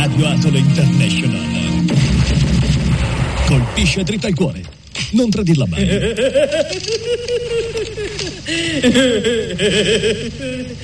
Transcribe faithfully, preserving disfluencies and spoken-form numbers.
Radio Atolo International. Colpisce dritto al cuore. Non tradirla mai.